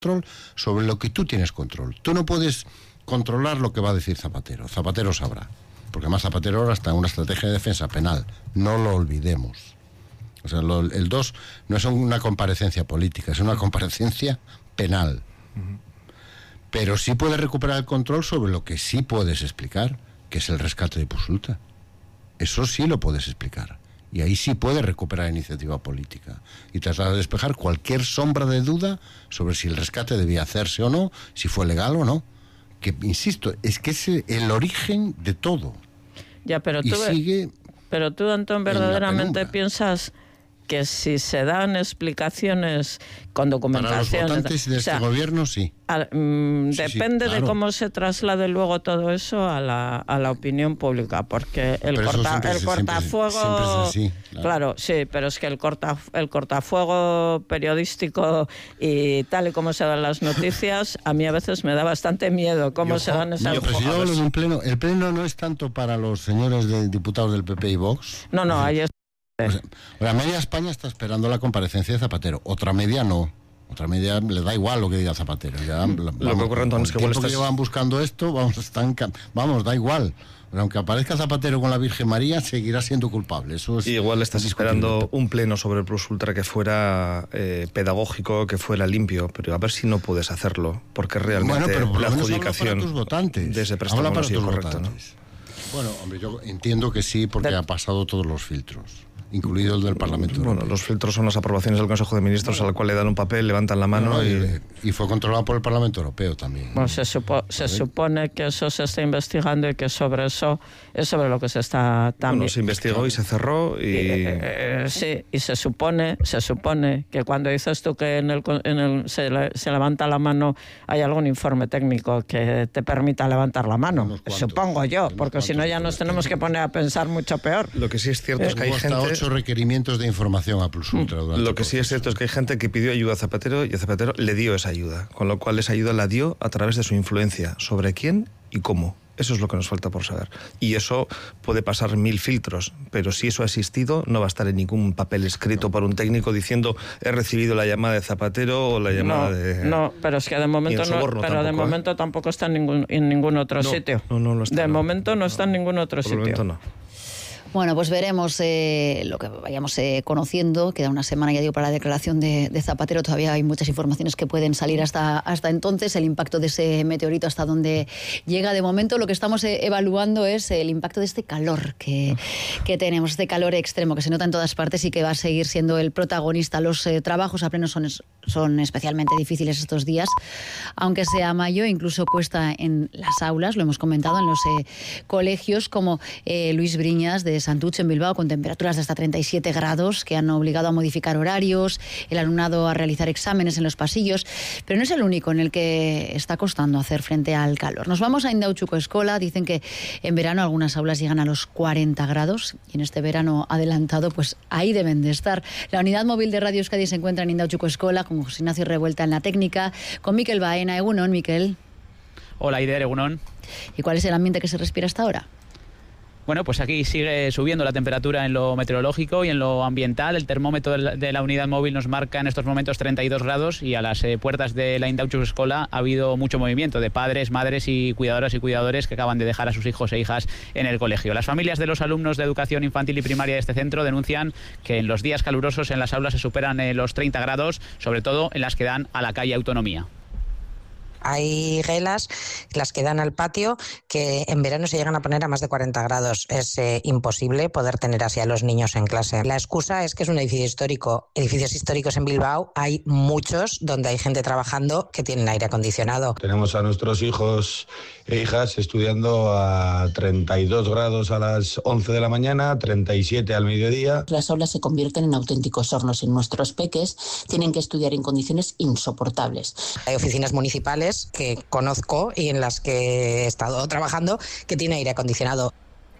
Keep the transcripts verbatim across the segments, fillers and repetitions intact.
control sobre lo que tú tienes control. Tú no puedes controlar lo que va a decir Zapatero. Zapatero sabrá. Porque además Zapatero ahora está en una estrategia de defensa penal. No lo olvidemos. O sea, lo, el dos no es una comparecencia política, es una comparecencia penal. Uh-huh. Pero sí puedes recuperar el control sobre lo que sí puedes explicar, que es el rescate de Posulta. Eso sí lo puedes explicar. Y ahí sí puedes recuperar iniciativa política. Y tratar de despejar cualquier sombra de duda sobre si el rescate debía hacerse o no, si fue legal o no. Que, insisto, es que es el origen de todo. Ya, pero tú, y sigue pero tú, Antón, verdaderamente piensas que si se dan explicaciones con documentación... Para los votantes de este o sea, gobierno, sí. A, mmm, sí depende sí, claro. de cómo se traslade luego todo eso a la, a la opinión pública, porque el, corta, siempre, el cortafuego... Siempre, siempre es así, claro. claro, sí, pero es que el, corta, el cortafuego periodístico y tal y como se dan las noticias, a mí a veces me da bastante miedo cómo yo, se dan esas... Yo, pero si yo hablo de un pleno, el pleno no es tanto para los señores de diputados del P P y Vox. No, no, ahí es... O sea, la media España está esperando la comparecencia de Zapatero, otra media no. Otra media le da igual lo que diga Zapatero. Ya, vamos, lo que ocurre entonces es que igual estás... que llevan buscando esto, vamos, están, vamos, da igual. Aunque aparezca Zapatero con la Virgen María, seguirá siendo culpable. Eso es igual estás esperando un pleno sobre el Plus Ultra que fuera eh, pedagógico, que fuera limpio, pero a ver si no puedes hacerlo, porque realmente bueno, pero por la lo menos adjudicación habla para tus votantes. de ese préstamo habla para no sigue tus correcto, votantes. ¿No? Bueno, hombre, yo entiendo que sí, porque de... ha pasado todos los filtros, incluido el del Parlamento Bueno, Europeo. Los filtros son las aprobaciones del Consejo de Ministros, bueno, al cual le dan un papel, levantan la mano no, y... y fue controlado por el Parlamento Europeo también. Bueno, se, supo, se supone que eso se está investigando y que sobre eso es sobre lo que se está también... Bueno, se investigó y se cerró y... Eh, eh, sí, y se supone, se supone que cuando dices tú que en el, en el se, le, se levanta la mano hay algún informe técnico que te permita levantar la mano, supongo yo, porque si no ya nos tenemos que poner a pensar mucho peor. Lo que sí es cierto eh, es que hay gente... ocho requerimientos de información a Plus Ultra. Lo que sí es cierto es que hay gente que pidió ayuda a Zapatero y a Zapatero le dio esa ayuda, con lo cual esa ayuda la dio a través de su influencia. ¿Sobre quién y cómo? Eso es lo que nos falta por saber. Y eso puede pasar mil filtros, pero si eso ha existido, no va a estar en ningún papel escrito no. por un técnico diciendo he recibido la llamada de Zapatero o la llamada no, de... No, pero es que de momento, no, pero tampoco, de momento ¿eh? tampoco está en ningún, en ningún otro no, sitio. No, no lo está. De no, momento no, no está en ningún otro por sitio. Por el momento no. Bueno, pues veremos eh, lo que vayamos eh, conociendo. Queda una semana, ya digo, para la declaración de, de Zapatero. Todavía hay muchas informaciones que pueden salir hasta, hasta entonces. El impacto de ese meteorito, hasta dónde llega. De momento, lo que estamos eh, evaluando es el impacto de este calor que, que tenemos, este calor extremo que se nota en todas partes y que va a seguir siendo el protagonista. Los eh, trabajos a pleno son, son especialmente difíciles estos días, aunque sea mayo. Incluso cuesta en las aulas, lo hemos comentado, en los eh, colegios, como eh, Luis Briñas de Santucho, en Bilbao, con temperaturas de hasta treinta y siete grados que han obligado a modificar horarios, el alumnado a realizar exámenes en los pasillos, pero no es el único en el que está costando hacer frente al calor. Nos vamos a Indautxuko Eskola. Dicen que en verano algunas aulas llegan a los cuarenta grados y en este verano adelantado, pues ahí deben de estar. La unidad móvil de Radio Euskadi se encuentra en Indautxuko Eskola, con José Ignacio Revuelta en la técnica, con Mikel Baena. Egunon, Mikel. Hola, Ider, egunon. ¿Y cuál es el ambiente que se respira hasta ahora? Bueno, pues aquí sigue subiendo la temperatura en lo meteorológico y en lo ambiental. El termómetro de la unidad móvil nos marca en estos momentos treinta y dos grados y a las eh, puertas de la Indautxuko Eskola ha habido mucho movimiento de padres, madres y cuidadoras y cuidadores que acaban de dejar a sus hijos e hijas en el colegio. Las familias de los alumnos de educación infantil y primaria de este centro denuncian que en los días calurosos en las aulas se superan eh, los treinta grados, sobre todo en las que dan a la calle Autonomía. Hay gelas, las que dan al patio, que en verano se llegan a poner a más de cuarenta grados. Es eh, imposible poder tener así a los niños en clase. La excusa es que es un edificio histórico. Edificios históricos en Bilbao hay muchos donde hay gente trabajando que tienen aire acondicionado. Tenemos a nuestros hijos e hijas estudiando a treinta y dos grados a las once de la mañana, treinta y siete al mediodía. Las aulas se convierten en auténticos hornos y nuestros peques tienen que estudiar en condiciones insoportables. Hay oficinas municipales que conozco y en las que he estado trabajando que tiene aire acondicionado.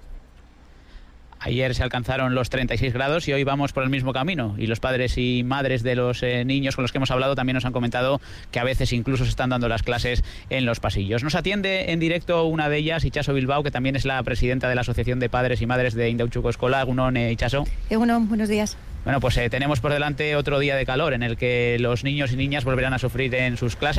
Ayer se alcanzaron los treinta y seis grados y hoy vamos por el mismo camino. Y los padres y madres de los eh, niños con los que hemos hablado también nos han comentado que a veces incluso se están dando las clases en los pasillos. Nos atiende en directo una de ellas, Itxaso Bilbao, que también es la presidenta de la Asociación de Padres y Madres de Indautxuko Eskola. Egunon, eh, Itxaso. Egunon, buenos días. Bueno, pues eh, tenemos por delante otro día de calor en el que los niños y niñas volverán a sufrir en sus clases.